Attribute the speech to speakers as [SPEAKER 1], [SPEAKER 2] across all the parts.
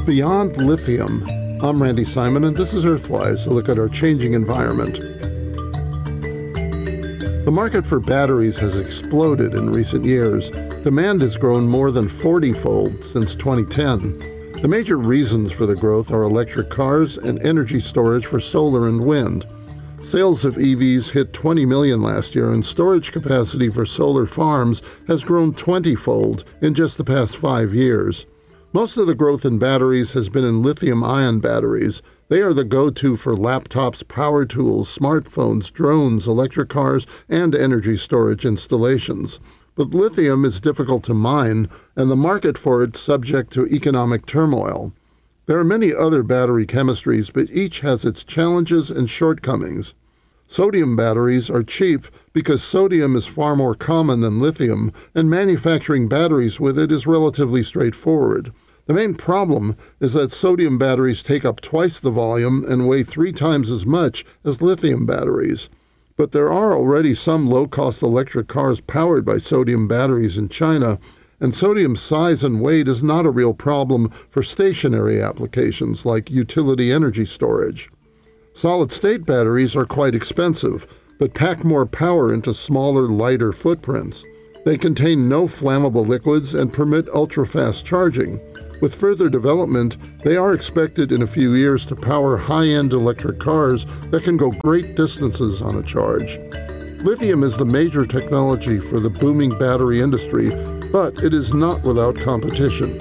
[SPEAKER 1] Beyond Lithium. I'm Randy Simon, and this is Earthwise, a look at our changing environment. The market for batteries has exploded in recent years. Demand has grown more than 40-fold since 2010. The major reasons for the growth are electric cars and energy storage for solar and wind. Sales of EVs hit 20 million last year, and storage capacity for solar farms has grown 20-fold in just the past 5 years. Most of the growth in batteries has been in lithium-ion batteries. They are the go-to for laptops, power tools, smartphones, drones, electric cars, and energy storage installations. But lithium is difficult to mine, and the market for it subject to economic turmoil. There are many other battery chemistries, but each has its challenges and shortcomings. Sodium batteries are cheap because sodium is far more common than lithium, and manufacturing batteries with it is relatively straightforward. The main problem is that sodium batteries take up twice the volume and weigh 3 times as much as lithium batteries. But there are already some low-cost electric cars powered by sodium batteries in China, and sodium's size and weight is not a real problem for stationary applications like utility energy storage. Solid-state batteries are quite expensive, but pack more power into smaller, lighter footprints. They contain no flammable liquids and permit ultra-fast charging. With further development, they are expected in a few years to power high-end electric cars that can go great distances on a charge. Lithium is the major technology for the booming battery industry, but it is not without competition.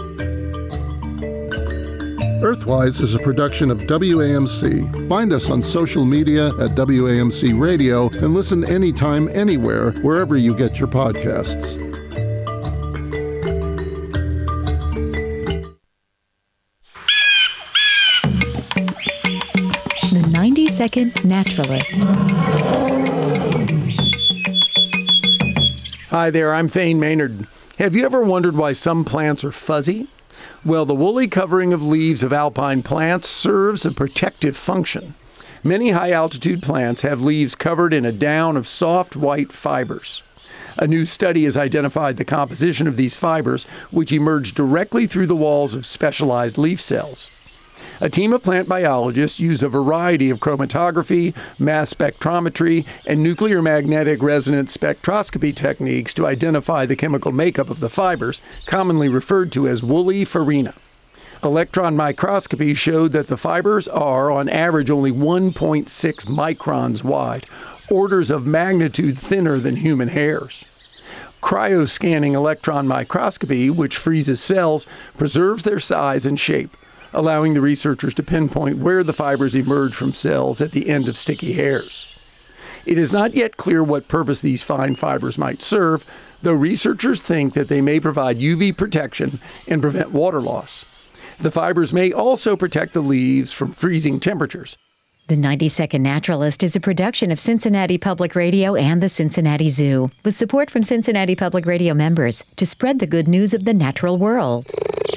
[SPEAKER 1] Earthwise is a production of WAMC. Find us on social media at WAMC Radio and listen anytime, anywhere, wherever you get your podcasts.
[SPEAKER 2] The 90-Second Naturalist.
[SPEAKER 3] Hi there, I'm Thane Maynard. Have you ever wondered why some plants are fuzzy? Well, the woolly covering of leaves of alpine plants serves a protective function. Many high-altitude plants have leaves covered in a down of soft white fibers. A new study has identified the composition of these fibers, which emerge directly through the walls of specialized leaf cells. A team of plant biologists use a variety of chromatography, mass spectrometry, and nuclear magnetic resonance spectroscopy techniques to identify the chemical makeup of the fibers, commonly referred to as woolly farina. Electron microscopy showed that the fibers are, on average, only 1.6 microns wide, orders of magnitude thinner than human hairs. Cryoscanning electron microscopy, which freezes cells, preserves their size and shape, allowing the researchers to pinpoint where the fibers emerge from cells at the end of sticky hairs. It is not yet clear what purpose these fine fibers might serve, though researchers think that they may provide UV protection and prevent water loss. The fibers may also protect the leaves from freezing temperatures.
[SPEAKER 2] The 90-Second Naturalist is a production of Cincinnati Public Radio and the Cincinnati Zoo, with support from Cincinnati Public Radio members to spread the good news of the natural world.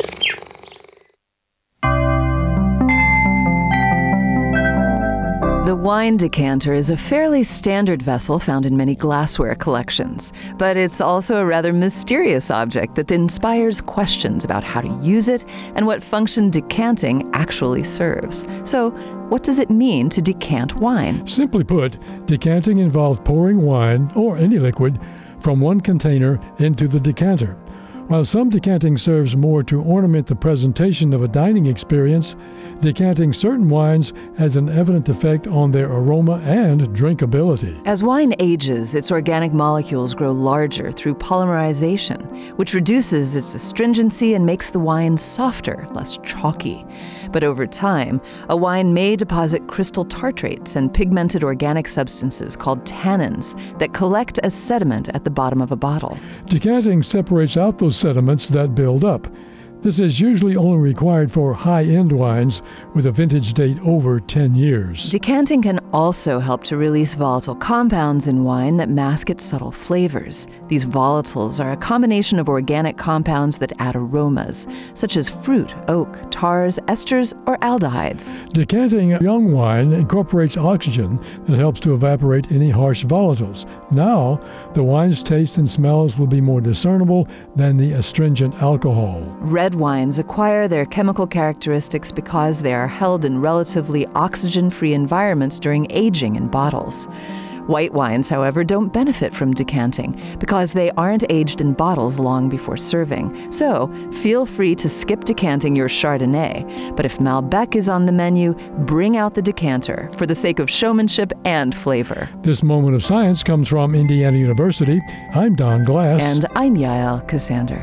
[SPEAKER 4] The wine decanter is a fairly standard vessel found in many glassware collections, but it's also a rather mysterious object that inspires questions about how to use it and what function decanting actually serves. So, what does it mean to decant wine?
[SPEAKER 5] Simply put, decanting involves pouring wine, or any liquid, from one container into the decanter. While some decanting serves more to ornament the presentation of a dining experience, decanting certain wines has an evident effect on their aroma and drinkability.
[SPEAKER 4] As wine ages, its organic molecules grow larger through polymerization, which reduces its astringency and makes the wine softer, less chalky. But over time, a wine may deposit crystal tartrates and pigmented organic substances called tannins that collect as sediment at the bottom of a bottle.
[SPEAKER 5] Decanting separates out those sediments that build up. This is usually only required for high-end wines with a vintage date over 10 years.
[SPEAKER 4] Decanting can also help to release volatile compounds in wine that mask its subtle flavors. These volatiles are a combination of organic compounds that add aromas, such as fruit, oak, tars, esters, or aldehydes.
[SPEAKER 5] Decanting young wine incorporates oxygen that helps to evaporate any harsh volatiles. Now, the wine's taste and smells will be more discernible than the astringent alcohol.
[SPEAKER 4] Red wines acquire their chemical characteristics because they are held in relatively oxygen-free environments during aging in bottles. White wines, however, don't benefit from decanting because they aren't aged in bottles long before serving. So, feel free to skip decanting your Chardonnay. But if Malbec is on the menu, bring out the decanter for the sake of showmanship and flavor.
[SPEAKER 5] This moment of science comes from Indiana University. I'm Don Glass.
[SPEAKER 4] And I'm Yael Cassander.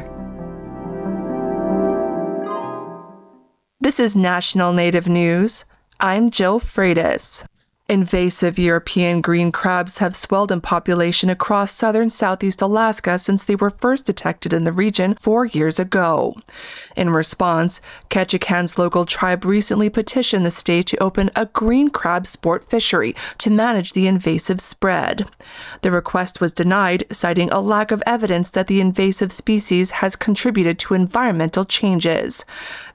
[SPEAKER 6] This is National Native News. I'm Jill Freitas. Invasive European green crabs have swelled in population across southern Southeast Alaska since they were first detected in the region 4 years ago. In response, Ketchikan's local tribe recently petitioned the state to open a green crab sport fishery to manage the invasive spread. The request was denied, citing a lack of evidence that the invasive species has contributed to environmental changes.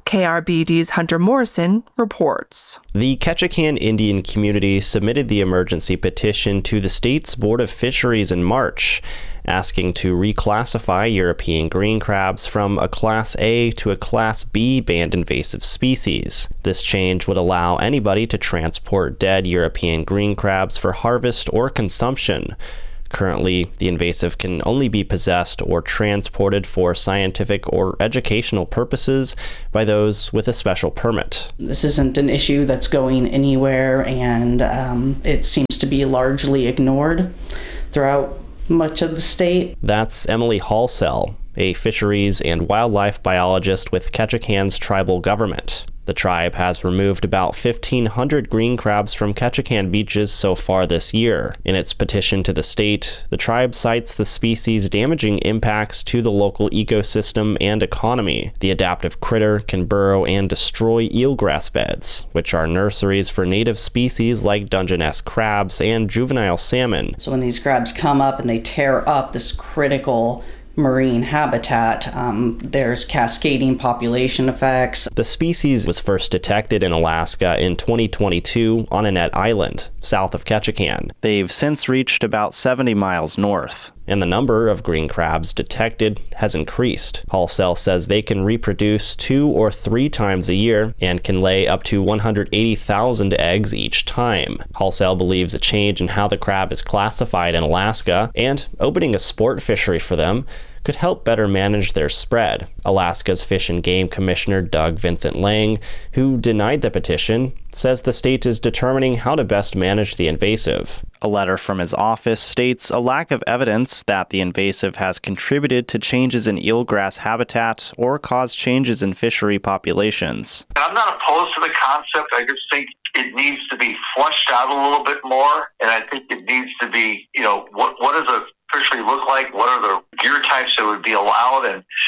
[SPEAKER 6] KRBD's Hunter Morrison reports.
[SPEAKER 7] The Ketchikan Indian community submitted the emergency petition to the state's Board of Fisheries in March, asking to reclassify European green crabs from a Class A to a Class B banned invasive species. This change would allow anybody to transport dead European green crabs for harvest or consumption. Currently, the invasive can only be possessed or transported for scientific or educational purposes by those with a special permit.
[SPEAKER 8] This isn't an issue that's going anywhere, and it seems to be largely ignored throughout much of the state.
[SPEAKER 7] That's Emily Halsell, a fisheries and wildlife biologist with Ketchikan's tribal government. The tribe has removed about 1,500 green crabs from Ketchikan beaches so far this year. In its petition to the state, the tribe cites the species' damaging impacts to the local ecosystem and economy. The adaptive critter can burrow and destroy eelgrass beds, which are nurseries for native species like Dungeness crabs and juvenile salmon.
[SPEAKER 8] So when these crabs come up and they tear up this critical marine habitat, there's cascading population effects.
[SPEAKER 7] The species was first detected in Alaska in 2022 on Annette Island, south of Ketchikan. They've since reached about 70 miles north, and the number of green crabs detected has increased. Halsell says they can reproduce 2 or 3 times a year and can lay up to 180,000 eggs each time. Halsell believes a change in how the crab is classified in Alaska and opening a sport fishery for them could help better manage their spread. Alaska's Fish and Game Commissioner Doug Vincent Lang, who denied the petition, says the state is determining how to best manage the invasive. A letter from his office states a lack of evidence that the invasive has contributed to changes in eelgrass habitat or caused changes in fishery populations.
[SPEAKER 9] I'm not opposed to the concept. I just think it needs to be fleshed out a little bit more, and I think it needs to be, what does a fishery look like? What are the gear types that would be allowed,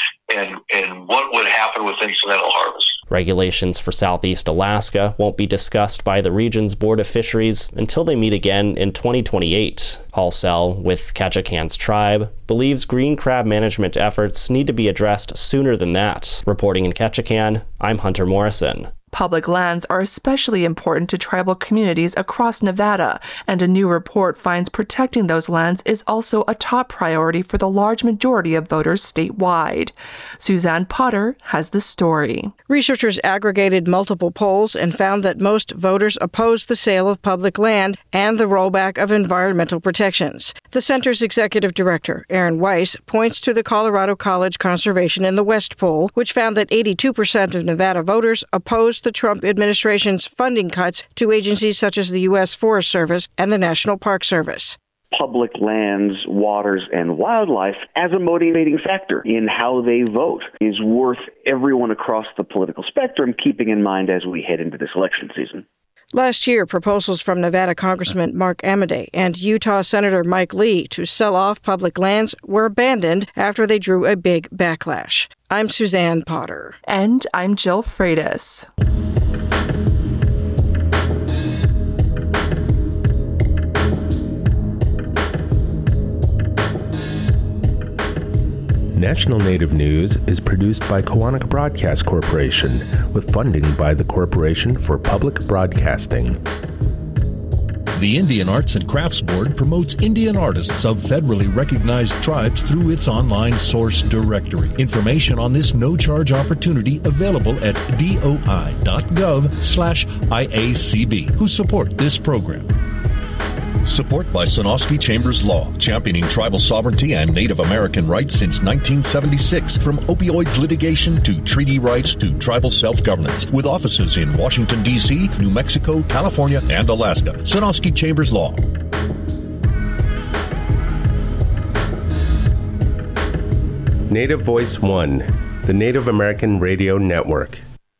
[SPEAKER 9] and what would happen with incidental harvest?
[SPEAKER 7] Regulations for Southeast Alaska won't be discussed by the region's Board of Fisheries until they meet again in 2028. Halsell, with Ketchikan's tribe, believes green crab management efforts need to be addressed sooner than that. Reporting in Ketchikan, I'm Hunter Morrison.
[SPEAKER 6] Public lands are especially important to tribal communities across Nevada, and a new report finds protecting those lands is also a top priority for the large majority of voters statewide. Suzanne Potter has the story.
[SPEAKER 10] Researchers aggregated multiple polls and found that most voters oppose the sale of public land and the rollback of environmental protections. The center's executive director, Aaron Weiss, points to the Colorado College Conservation in the West poll, which found that 82% of Nevada voters opposed the Trump administration's funding cuts to agencies such as the U.S. Forest Service and the National Park Service.
[SPEAKER 11] Public lands, waters, and wildlife as a motivating factor in how they vote is worth everyone across the political spectrum keeping in mind as we head into this election season.
[SPEAKER 10] Last year, proposals from Nevada Congressman Mark Amodei and Utah Senator Mike Lee to sell off public lands were abandoned after they drew a big backlash. I'm Suzanne Potter.
[SPEAKER 6] And I'm Jill Freitas.
[SPEAKER 12] National Native News is produced by Koahnic Broadcast Corporation with funding by the Corporation for Public Broadcasting.
[SPEAKER 13] The Indian Arts and Crafts Board promotes Indian artists of federally recognized tribes through its online source directory. Information on this no-charge opportunity available at doi.gov/IACB, who support this program. Support by Sonosky Chambers Law, championing tribal sovereignty and Native American rights since 1976. From opioids litigation to treaty rights to tribal self-governance. With offices in Washington, D.C., New Mexico, California, and Alaska. Sonosky Chambers Law.
[SPEAKER 12] Native Voice One, the Native American Radio Network.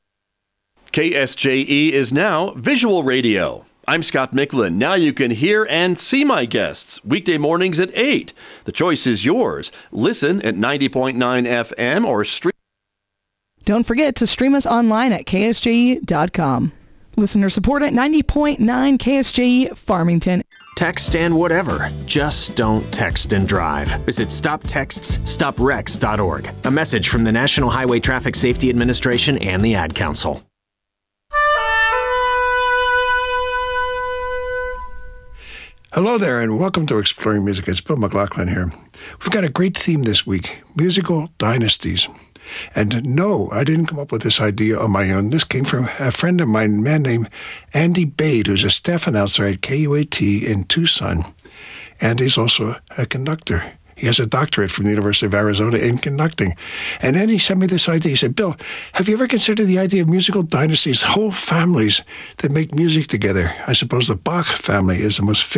[SPEAKER 14] KSJE is now visual radio. I'm Scott Micklin. Now you can hear and see my guests weekday mornings at 8. The choice is yours. Listen at 90.9 FM or stream.
[SPEAKER 15] Don't forget to stream us online at ksje.com. Listener support at 90.9 KSJE Farmington.
[SPEAKER 16] Text and whatever. Just don't text and drive. Visit StopTextsStopWrecks.org. A message from the National Highway Traffic Safety Administration and the Ad Council.
[SPEAKER 17] Hello there, and welcome to Exploring Music. It's Bill McLaughlin here. We've got a great theme this week, musical dynasties. And no, I didn't come up with this idea on my own. This came from a friend of mine, a man named Andy Bade, who's a staff announcer at KUAT in Tucson. And he's also a conductor. He has a doctorate from the University of Arizona in conducting. And then he sent me this idea. He said, Bill, have you ever considered the idea of musical dynasties, whole families that make music together? I suppose the Bach family is the most famous